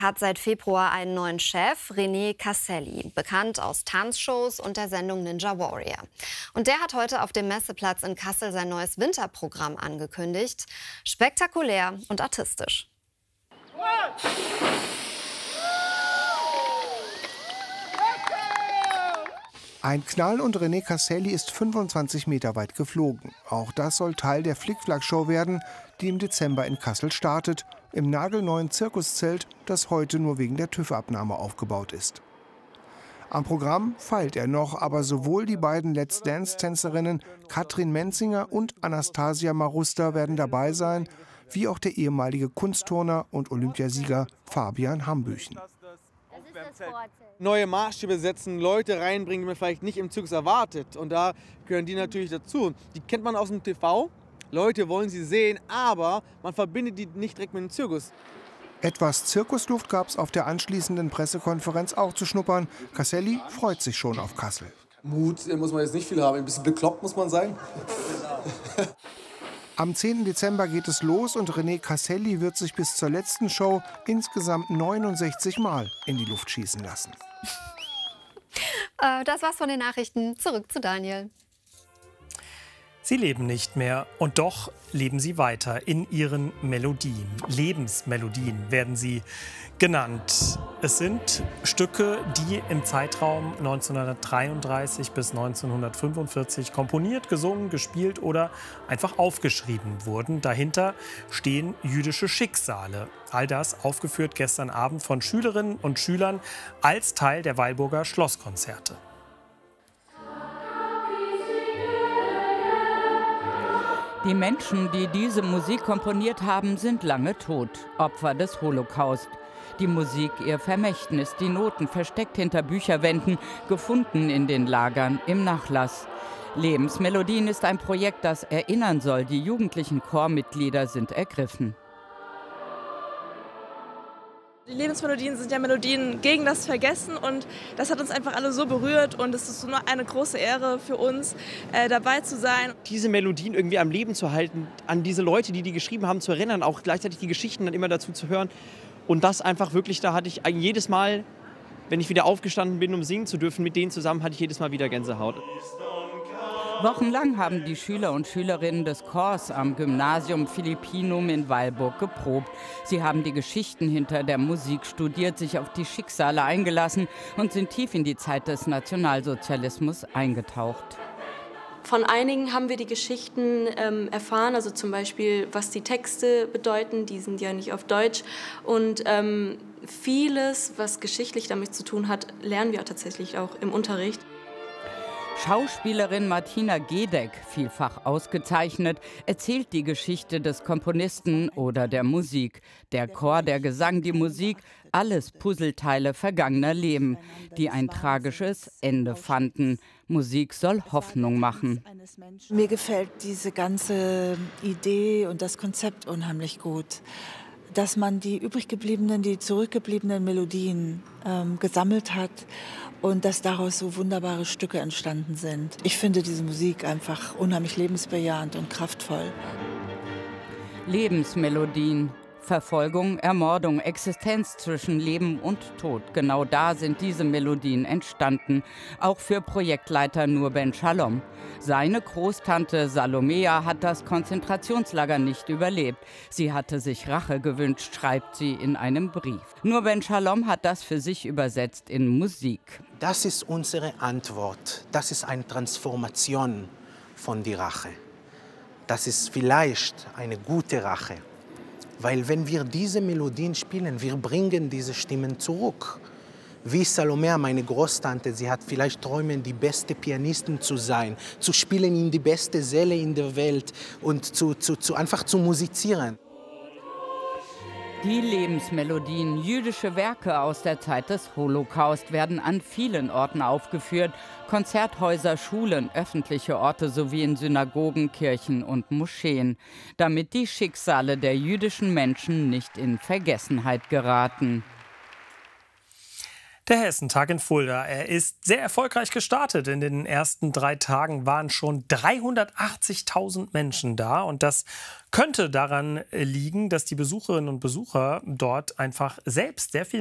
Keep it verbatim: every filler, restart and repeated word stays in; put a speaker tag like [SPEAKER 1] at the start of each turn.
[SPEAKER 1] Hat seit Februar einen neuen Chef, René Casselli, bekannt aus Tanzshows und der Sendung Ninja Warrior. Und der hat heute auf dem Messeplatz in Kassel sein neues Winterprogramm angekündigt. Spektakulär und artistisch.
[SPEAKER 2] Ein Knall und René Casselli ist fünfundzwanzig Meter weit geflogen. Auch das soll Teil der Flickflack-Show werden, die im Dezember in Kassel startet, im nagelneuen Zirkuszelt, das heute nur wegen der TÜV-Abnahme aufgebaut ist. Am Programm feilt er noch, aber sowohl die beiden Let's Dance-Tänzerinnen Katrin Menzinger und Anastasia Maruster werden dabei sein, wie auch der ehemalige Kunstturner und Olympiasieger Fabian Hambüchen.
[SPEAKER 3] Neue Maßstäbe setzen, Leute reinbringen, die man vielleicht nicht im Zirkus erwartet. Und da gehören die natürlich dazu. Die kennt man aus dem T V. Leute wollen sie sehen, aber man verbindet die nicht direkt mit dem Zirkus.
[SPEAKER 2] Etwas Zirkusluft gab es auf der anschließenden Pressekonferenz auch zu schnuppern. Casselli freut sich schon auf Kassel.
[SPEAKER 4] Mut muss man jetzt nicht viel haben, ein bisschen bekloppt muss man sein.
[SPEAKER 2] Am zehnten Dezember geht es los und René Casselli wird sich bis zur letzten Show insgesamt neunundsechzig Mal in die Luft schießen lassen.
[SPEAKER 1] Äh, das war's von den Nachrichten. Zurück zu Daniel.
[SPEAKER 5] Sie leben nicht mehr und doch leben sie weiter in ihren Melodien. Lebensmelodien werden sie genannt. Es sind Stücke, die im Zeitraum neunzehnhundertdreiunddreißig bis neunzehnhundertfünfundvierzig komponiert, gesungen, gespielt oder einfach aufgeschrieben wurden. Dahinter stehen jüdische Schicksale. All das aufgeführt gestern Abend von Schülerinnen und Schülern als Teil der Weilburger Schlosskonzerte.
[SPEAKER 6] Die Menschen, die diese Musik komponiert haben, sind lange tot, Opfer des Holocaust. Die Musik ihr Vermächtnis, die Noten versteckt hinter Bücherwänden, gefunden in den Lagern im Nachlass. Lebensmelodien ist ein Projekt, das erinnern soll, die jugendlichen Chormitglieder sind ergriffen.
[SPEAKER 7] Die Lebensmelodien sind ja Melodien gegen das Vergessen und das hat uns einfach alle so berührt und es ist nur eine große Ehre für uns, äh, dabei zu sein.
[SPEAKER 8] Diese Melodien irgendwie am Leben zu halten, an diese Leute, die die geschrieben haben, zu erinnern, auch gleichzeitig die Geschichten dann immer dazu zu hören und das einfach wirklich, da hatte ich jedes Mal, wenn ich wieder aufgestanden bin, um singen zu dürfen, mit denen zusammen hatte ich jedes Mal wieder Gänsehaut.
[SPEAKER 6] Wochenlang haben die Schüler und Schülerinnen des Chors am Gymnasium Philippinum in Weilburg geprobt. Sie haben die Geschichten hinter der Musik studiert, sich auf die Schicksale eingelassen und sind tief in die Zeit des Nationalsozialismus eingetaucht.
[SPEAKER 9] Von einigen haben wir die Geschichten ähm, erfahren, also zum Beispiel, was die Texte bedeuten, die sind ja nicht auf Deutsch. Und ähm, vieles, was geschichtlich damit zu tun hat, lernen wir tatsächlich auch im Unterricht.
[SPEAKER 6] Schauspielerin Martina Gedeck, vielfach ausgezeichnet, erzählt die Geschichte des Komponisten oder der Musik. Der Chor, der Gesang, die Musik, alles Puzzleteile vergangener Leben, die ein tragisches Ende fanden. Musik soll Hoffnung machen.
[SPEAKER 10] Mir gefällt diese ganze Idee und das Konzept unheimlich gut. Dass man die übrig gebliebenen, die zurückgebliebenen Melodien ähm, gesammelt hat und dass daraus so wunderbare Stücke entstanden sind. Ich finde diese Musik einfach unheimlich lebensbejahend und kraftvoll.
[SPEAKER 6] Lebensmelodien. Verfolgung, Ermordung, Existenz zwischen Leben und Tod. Genau da sind diese Melodien entstanden. Auch für Projektleiter Nurben Shalom. Seine Großtante Salomea hat das Konzentrationslager nicht überlebt. Sie hatte sich Rache gewünscht, schreibt sie in einem Brief. Nurben Shalom hat das für sich übersetzt in Musik.
[SPEAKER 11] Das ist unsere Antwort. Das ist eine Transformation von der Rache. Das ist vielleicht eine gute Rache. Weil wenn wir diese Melodien spielen, wir bringen diese Stimmen zurück. Wie Salomea, meine Großtante, sie hat vielleicht träumen, die beste Pianistin zu sein, zu spielen in die beste Säle in der Welt und zu, zu, zu einfach zu musizieren.
[SPEAKER 6] Die Lebensmelodien, jüdische Werke aus der Zeit des Holocaust, werden an vielen Orten aufgeführt. Konzerthäuser, Schulen, öffentliche Orte sowie in Synagogen, Kirchen und Moscheen, damit die Schicksale der jüdischen Menschen nicht in Vergessenheit geraten.
[SPEAKER 5] Der Hessentag in Fulda. Er ist sehr erfolgreich gestartet. In den ersten drei Tagen waren schon dreihundertachtzigtausend Menschen da. Und das könnte daran liegen, dass die Besucherinnen und Besucher dort einfach selbst sehr viel